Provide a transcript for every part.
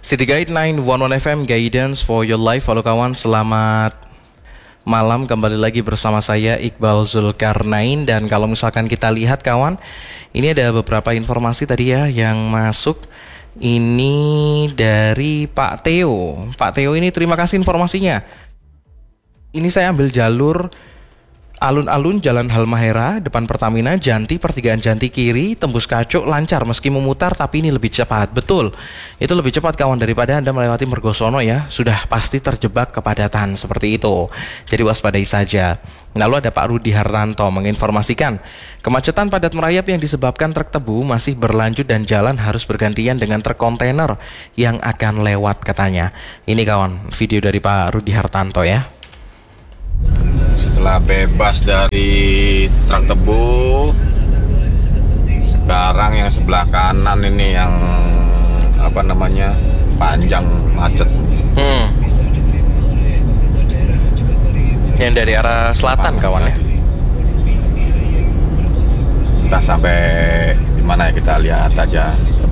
City Guide 911 FM Guidance for your life. Halo kawan, selamat malam. Kembali lagi bersama saya Iqbal Zulkarnain. Dan kalau misalkan kita lihat kawan, ini ada beberapa informasi tadi ya yang masuk. Ini dari Pak Theo. Pak Theo ini terima kasih informasinya. Ini saya ambil jalur alun-alun Jalan Halmahera, depan Pertamina, Janti, pertigaan Janti kiri, tembus Kacuk, lancar meski memutar, tapi ini lebih cepat. Betul, itu lebih cepat kawan daripada Anda melewati Mergosono ya. Sudah pasti terjebak kepadatan seperti itu. Jadi waspadai saja. Lalu ada Pak Rudi Hartanto menginformasikan kemacetan padat merayap yang disebabkan truk tebu masih berlanjut dan jalan harus bergantian dengan truk kontainer yang akan lewat katanya. Ini kawan, video dari Pak Rudi Hartanto ya. Setelah bebas dari truk tebu, sekarang yang sebelah kanan ini yang panjang macet. Yang dari arah selatan kawan ya. Entah sampai dimana ya, kita lihat aja.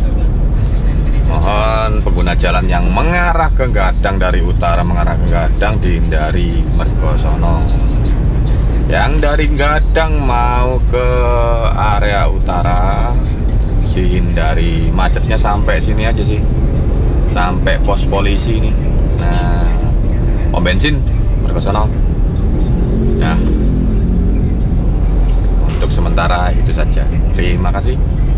Mohon pengguna jalan yang mengarah ke Gadang dari utara mengarah ke Gadang dihindari Mergosono. Yang dari Gadang mau ke area utara dihindari macetnya sampai sini aja sih, sampai pos polisi nih. Nah, pom bensin Mergosono. Nah, untuk sementara itu saja. Terima kasih.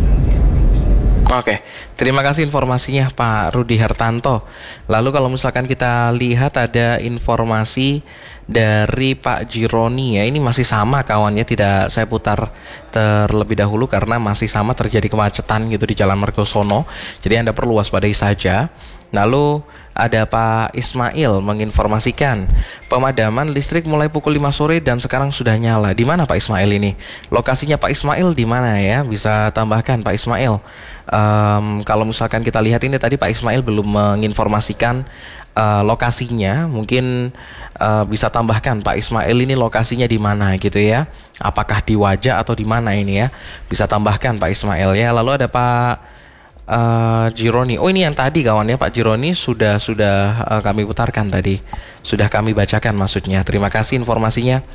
Oke, terima kasih informasinya Pak Rudi Hartanto. Lalu kalau misalkan kita lihat ada informasi dari Pak Jironi ya, ini masih sama kawannya, tidak saya putar terlebih dahulu karena masih sama terjadi kemacetan gitu di Jalan Mergosono. Jadi Anda perlu waspadai saja. Lalu ada Pak Ismail menginformasikan pemadaman listrik mulai pukul 5 sore dan sekarang sudah nyala. Di mana Pak Ismail ini? Lokasinya Pak Ismail di mana ya? Bisa tambahkan Pak Ismail. Kalau misalkan kita lihat ini tadi Pak Ismail belum menginformasikan lokasinya, mungkin bisa tambahkan Pak Ismail ini lokasinya di mana gitu ya? Apakah di Wajah atau di mana ini ya? Bisa tambahkan Pak Ismail ya. Lalu ada Pak Jironi. Oh, ini yang tadi kawan ya, Pak Jironi sudah kami putarkan tadi, sudah kami bacakan maksudnya. Terima kasih informasinya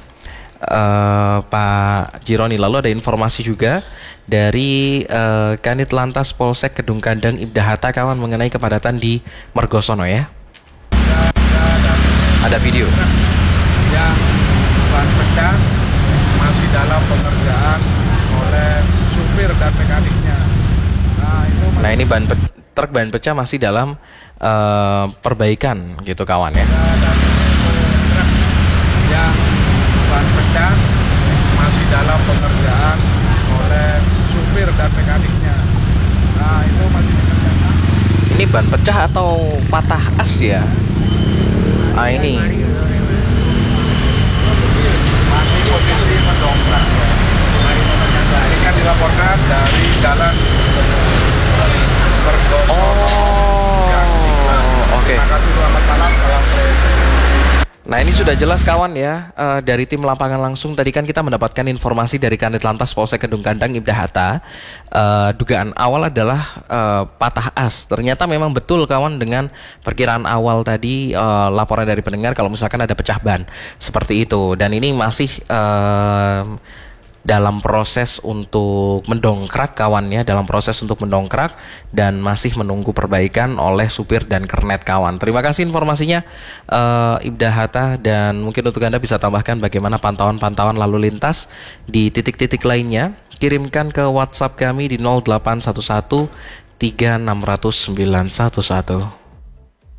Pak Jironi. Lalu ada informasi juga dari Kanit Lantas Polsek Kedung Kandang Ibda Hatta kawan mengenai kepadatan di Mergosono ya. Ada video yang ban pecah masih dalam pengerjaan oleh supir dan mekaniknya. Nah ini truk ban pecah masih dalam perbaikan gitu kawan ya. Yang ban pecah masih dalam pengerjaan oleh supir dan mekaniknya. Nah itu masih dikerjakan. Ini ban pecah atau patah as ya? Ah ini. Masih posisi mendongkrak ya. Ini kan dilaporkan dari jalan Oke. Terima kasih, selamat malam. Nah ini sudah jelas kawan ya, dari tim lapangan langsung tadi kan kita mendapatkan informasi dari Kanit Lantas Polsek Kedung Kandang Ibda Hatta. Dugaan awal adalah patah as. Ternyata memang betul kawan dengan perkiraan awal tadi, laporan dari pendengar kalau misalkan ada pecah ban seperti itu. Dan ini masih dalam proses untuk mendongkrak kawannya, dalam proses untuk mendongkrak dan masih menunggu perbaikan oleh supir dan kernet kawan. Terima kasih informasinya Ibda Hatta, dan mungkin untuk Anda bisa tambahkan bagaimana pantauan-pantauan lalu lintas di titik-titik lainnya. Kirimkan ke WhatsApp kami di 0811 3600 911.